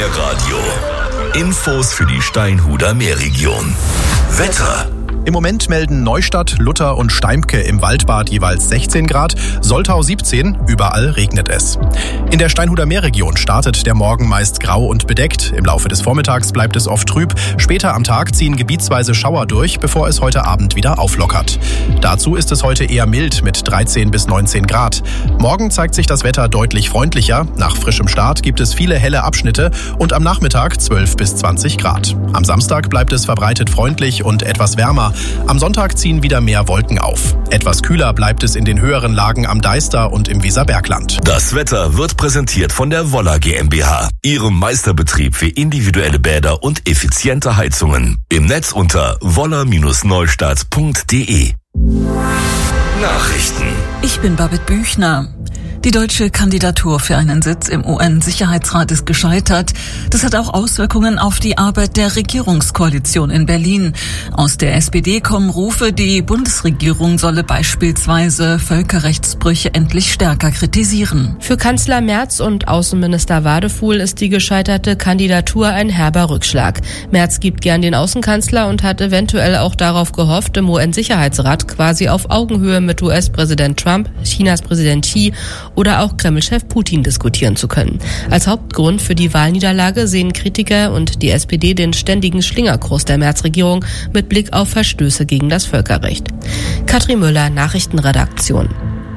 Meerradio. Infos für die Steinhuder Meerregion. Wetter. Im Moment melden Neustadt, Lutter und Steimke im Waldbad jeweils 16 Grad, Soltau 17, überall regnet es. In der Steinhuder Meerregion startet der Morgen meist grau und bedeckt. Im Laufe des Vormittags bleibt es oft trüb. Später am Tag ziehen gebietsweise Schauer durch, bevor es heute Abend wieder auflockert. Dazu ist es heute eher mild mit 13 bis 19 Grad. Morgen zeigt sich das Wetter deutlich freundlicher. Nach frischem Start gibt es viele helle Abschnitte und am Nachmittag 12 bis 20 Grad. Am Samstag bleibt es verbreitet freundlich und etwas wärmer. Am Sonntag ziehen wieder mehr Wolken auf. Etwas kühler bleibt es in den höheren Lagen am Deister und im Weserbergland. Das Wetter wird präsentiert von der Woller GmbH, ihrem Meisterbetrieb für individuelle Bäder und effiziente Heizungen. Im Netz unter woller-neustadt.de. Nachrichten. Ich bin Babette Büchner. Die deutsche Kandidatur für einen Sitz im UN-Sicherheitsrat ist gescheitert. Das hat auch Auswirkungen auf die Arbeit der Regierungskoalition in Berlin. Aus der SPD kommen Rufe, die Bundesregierung solle beispielsweise Völkerrechtsbrüche endlich stärker kritisieren. Für Kanzler Merz und Außenminister Wadefuhl ist die gescheiterte Kandidatur ein herber Rückschlag. Merz gibt gern den Außenkanzler und hat eventuell auch darauf gehofft, im UN-Sicherheitsrat quasi auf Augenhöhe mit US-Präsident Trump, Chinas Präsident Xi oder auch Kreml-Chef Putin diskutieren zu können. Als Hauptgrund für die Wahlniederlage sehen Kritiker und die SPD den ständigen Schlingerkurs der Merz-Regierung mit Blick auf Verstöße gegen das Völkerrecht. Katrin Müller, Nachrichtenredaktion.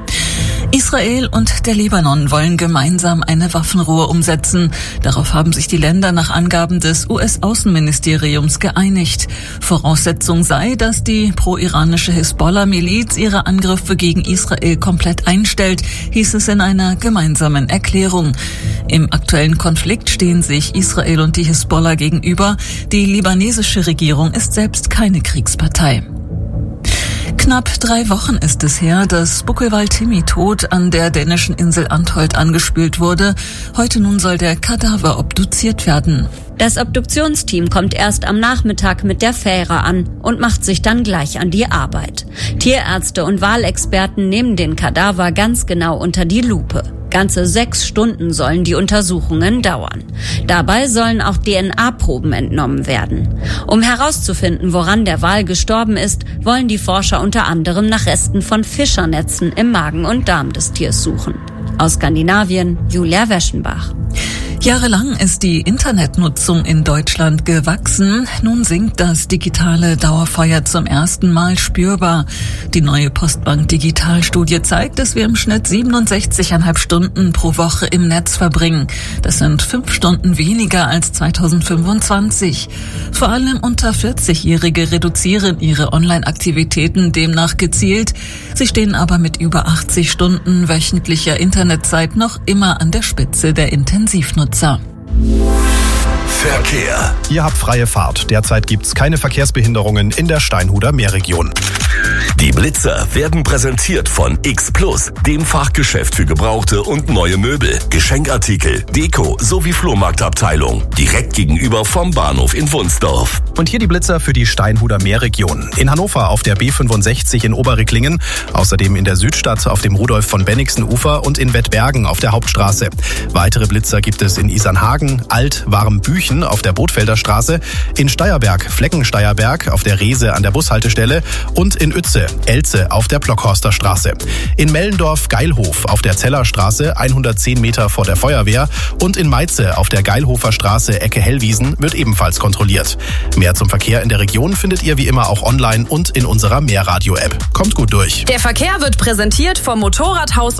Israel und der Libanon wollen gemeinsam eine Waffenruhe umsetzen. Darauf haben sich die Länder nach Angaben des US-Außenministeriums geeinigt. Voraussetzung sei, dass die pro-iranische Hisbollah-Miliz ihre Angriffe gegen Israel komplett einstellt, hieß es in einer gemeinsamen Erklärung. Im aktuellen Konflikt stehen sich Israel und die Hisbollah gegenüber. Die libanesische Regierung ist selbst keine Kriegspartei. Knapp 3 Wochen ist es her, dass Buckelwald Timmy tot an der dänischen Insel Antholt angespült wurde. Heute nun soll der Kadaver obduziert werden. Das Obduktionsteam kommt erst am Nachmittag mit der Fähre an und macht sich dann gleich an die Arbeit. Tierärzte und Walexperten nehmen den Kadaver ganz genau unter die Lupe. Ganze 6 Stunden sollen die Untersuchungen dauern. Dabei sollen auch DNA-Proben entnommen werden. Um herauszufinden, woran der Wal gestorben ist, wollen die Forscher unter anderem nach Resten von Fischernetzen im Magen und Darm des Tiers suchen. Aus Skandinavien, Julia Weschenbach. Jahrelang ist die Internetnutzung in Deutschland gewachsen. Nun sinkt das digitale Dauerfeuer zum ersten Mal spürbar. Die neue Postbank Digitalstudie zeigt, dass wir im Schnitt 67,5 Stunden pro Woche im Netz verbringen. Das sind 5 Stunden weniger als 2025. Vor allem unter 40-Jährige reduzieren ihre Online-Aktivitäten demnach gezielt. Sie stehen aber mit über 80 Stunden wöchentlicher Internetzeit noch immer an der Spitze der Intensivnutzer. Verkehr. Ihr habt freie Fahrt. Derzeit gibt's keine Verkehrsbehinderungen in der Steinhuder Meerregion. Die Blitzer werden präsentiert von X Plus, dem Fachgeschäft für gebrauchte und neue Möbel, Geschenkartikel, Deko sowie Flohmarktabteilung. Direkt gegenüber vom Bahnhof in Wunsdorf. Und hier die Blitzer für die Steinhuder Meerregion. In Hannover auf der B65 in Oberricklingen, außerdem in der Südstadt auf dem Rudolf-von-Bennigsen-Ufer und in Wettbergen auf der Hauptstraße. Weitere Blitzer gibt es in Isernhagen, Alt-Warmbüchen auf der Bothfelder Straße, in Steierberg, Fleckensteierberg auf der Reese an der Bushaltestelle und in Uetze, Elze auf der Blockhorster Straße. In Mellendorf, Geilhof auf der Zellerstraße, 110 Meter vor der Feuerwehr und in Meitze auf der Geilhofer Straße, Ecke Hellwiesen, wird ebenfalls kontrolliert. Mehr zum Verkehr in der Region findet ihr wie immer auch online und in unserer Meerradio-App. Kommt gut durch. Der Verkehr wird präsentiert vom Motorradhaus